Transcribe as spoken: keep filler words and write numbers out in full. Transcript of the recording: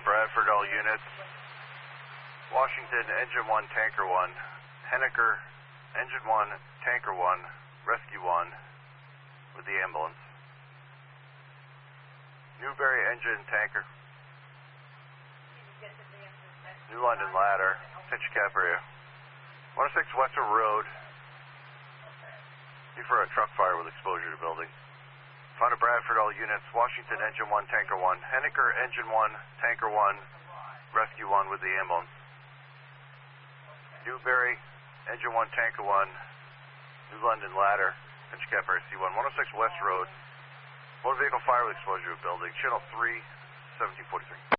Bradford, all units. Washington, engine one, tanker one. Henniker, engine one, tanker one, rescue one with the ambulance. Newberry, engine, tanker. New London ladder, pinch cap area. one oh six Western Road. Be for a truck fire with exposure to building. Found a Bradford, all units. Washington, engine one, tanker one. Henniker, engine one, tanker one, rescue one with the ambulance. Newberry, engine one, tanker one, New London ladder, pinch cap area C one. one oh six West Road. Motor vehicle fire with exposure to building. Channel three, seventeen forty-three.